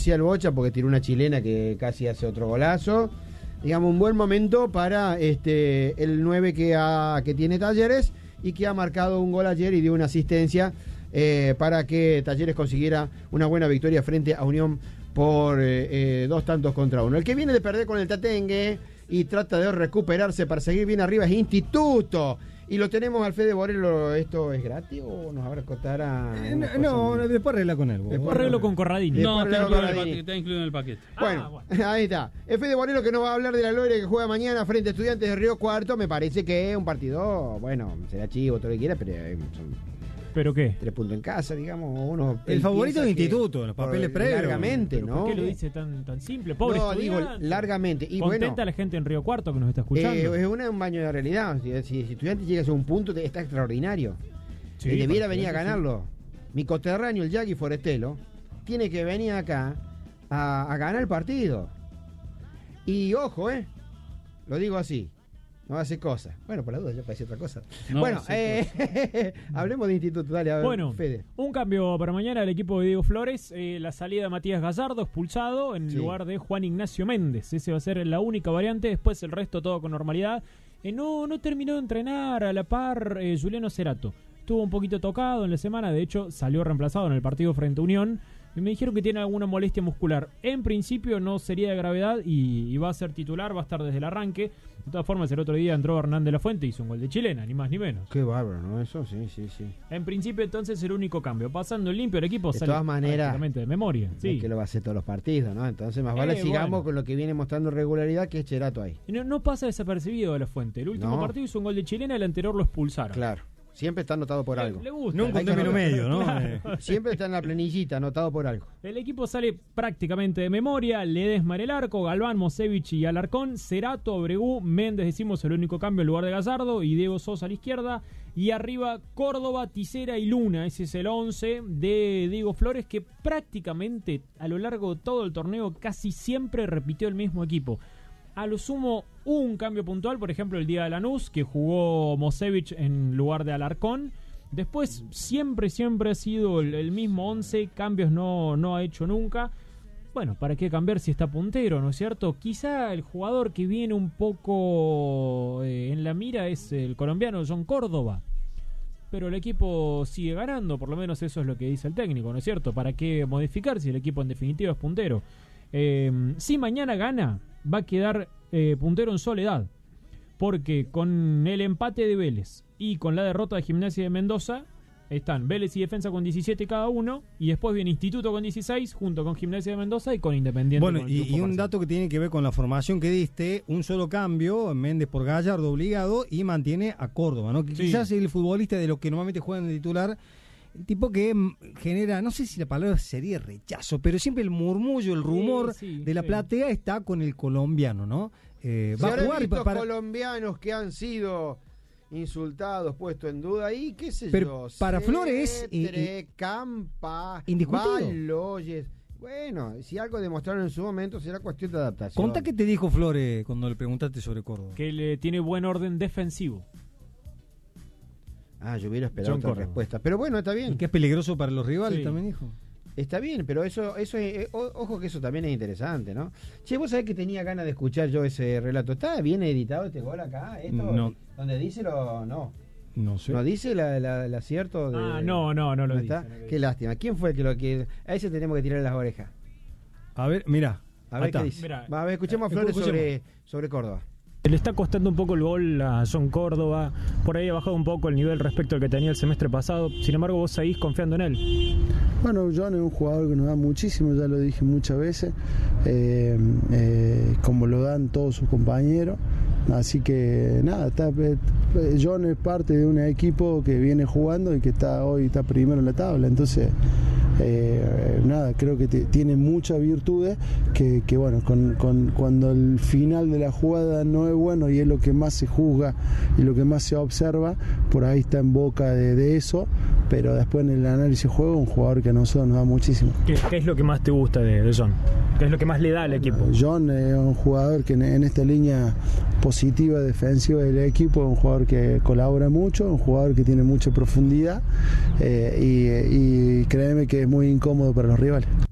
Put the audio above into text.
decía el Bocha porque tiró una chilena que casi hace otro golazo. Digamos, un buen momento para el 9 que tiene Talleres y que ha marcado un gol ayer y dio una asistencia para que Talleres consiguiera una buena victoria frente a Unión por 2-1. El que viene de perder con el Tatengue y trata de recuperarse para seguir bien arriba es Instituto. Y lo tenemos al Fede Borello. ¿Esto es gratis o nos habrá costar a...? No, después arregla con él. Después arreglo con Corradini. No, está incluido en el paquete. Bueno, ahí está. El Fede Borello que nos va a hablar de la Gloria que juega mañana frente a Estudiantes de Río Cuarto. Me parece que es un partido, bueno, será chivo, todo lo que quiera, pero son... ¿Pero qué? 3 puntos en casa, digamos. Uno el favorito de Instituto, los papeles previos. Largamente, ¿no? ¿Por qué lo dice tan simple? Pobre no, Estudiantes. digo, largamente. Y contenta bueno, la gente en Río Cuarto que nos está escuchando. Es un baño de realidad. Si Estudiantes llega a un punto, está extraordinario. Sí, debiera venir a ganarlo. Sí. Mi coterráneo, el Jackie Forestelo, tiene que venir acá a ganar el partido. Y ojo, lo digo así. No hace cosas. Bueno, por la duda, yo parece otra cosa. No, bueno, hablemos de Instituto. Dale, a ver, bueno, Fede. Un cambio para mañana al equipo de Diego Flores. La salida de Matías Gallardo, expulsado, en lugar de Juan Ignacio Méndez. Ese va a ser la única variante. Después el resto todo con normalidad. No terminó de entrenar a la par Juliano Cerato. Estuvo un poquito tocado en la semana. De hecho, salió reemplazado en el partido frente a Unión. Y me dijeron que tiene alguna molestia muscular. En principio no sería de gravedad y va a ser titular, va a estar desde el arranque. De todas formas, el otro día entró Hernán de la Fuente y hizo un gol de chilena, ni más ni menos. Qué bárbaro, ¿no? Eso sí. En principio, entonces, el único cambio. Pasando limpio, el equipo sale prácticamente de memoria. Sí. Es que lo va a hacer todos los partidos, ¿no? Entonces, más vale sigamos con lo que viene mostrando regularidad, que es Cerato ahí. No pasa desapercibido de la Fuente. El último partido hizo un gol de chilena, el anterior lo expulsaron. Claro. Siempre está anotado por algo. Le gusta. Nunca un término medio, ¿no? Claro. Siempre está en la planillita, anotado por algo. El equipo sale prácticamente de memoria. Ledesma en el arco, Galván, Mosevich y Alarcón, Cerato, Obregú, Méndez, decimos el único cambio en lugar de Gallardo, y Diego Sosa a la izquierda. Y arriba Córdoba, Tisera y Luna. Ese es el 11 de Diego Flores, que prácticamente a lo largo de todo el torneo casi siempre repitió el mismo equipo. A lo sumo un cambio puntual, por ejemplo el día de Lanús, que jugó Mosevich en lugar de Alarcón. Después siempre ha sido el mismo 11, cambios no ha hecho nunca. Bueno, ¿para qué cambiar si está puntero, no es cierto? Quizá el jugador que viene un poco en la mira es el colombiano John Córdoba. Pero el equipo sigue ganando, por lo menos eso es lo que dice el técnico, ¿no es cierto? ¿Para qué modificar si el equipo en definitiva es puntero? Si mañana gana, va a quedar puntero en soledad, porque con el empate de Vélez y con la derrota de Gimnasia de Mendoza están Vélez y Defensa con 17 cada uno, y después viene Instituto con 16 junto con Gimnasia de Mendoza y con Independiente. Bueno, y un dato que tiene que ver con la formación que diste: un solo cambio, Méndez por Gallardo obligado, y mantiene a Córdoba, ¿no? Que sí. Quizás el futbolista de los que normalmente juegan de titular, el tipo que genera, no sé si la palabra sería rechazo, pero siempre el murmullo, el rumor de la platea está con el colombiano, ¿no? Va a jugar para colombianos que han sido insultados, puestos en duda ahí, qué sé pero yo. Para Flores Campa, indiscutido. Baloyes. Bueno, si algo demostraron en su momento será cuestión de adaptación. Contá qué te dijo Flores cuando le preguntaste sobre Córdoba. Que le tiene buen orden defensivo. Yo hubiera esperado otra respuesta. Pero bueno, está bien. Y que es peligroso para los rivales, también dijo. Está bien, pero eso ojo que eso también es interesante, ¿no? Che, vos sabés que tenía ganas de escuchar yo ese relato. ¿Está bien editado este gol acá? ¿Esto? No. ¿Donde dice lo...? No sé. ¿No dice el acierto? No lo dice. Qué lástima. ¿Quién fue el que lo quiere? A ese tenemos que tirar las orejas. A ver, mira. A ver qué dice. A ver, escuchemos a Flores sobre Córdoba. Le está costando un poco el gol a John Córdoba, por ahí ha bajado un poco el nivel respecto al que tenía el semestre pasado, sin embargo vos seguís confiando en él. Bueno, John es un jugador que nos da muchísimo, ya lo dije muchas veces, como lo dan todos sus compañeros, así que nada, John es parte de un equipo que viene jugando y que hoy está primero en la tabla, entonces creo que tiene muchas virtudes que bueno, cuando el final de la jugada no es bueno y es lo que más se juzga y lo que más se observa, por ahí está en boca de eso, pero después en el análisis de juego un jugador que a nosotros nos da muchísimo. ¿Qué es lo que más te gusta de John? ¿Qué es lo que más le da al equipo? John es un jugador que en esta línea positiva defensiva del equipo es un jugador que colabora mucho, un jugador que tiene mucha profundidad y créeme que es muy incómodo para los rivales.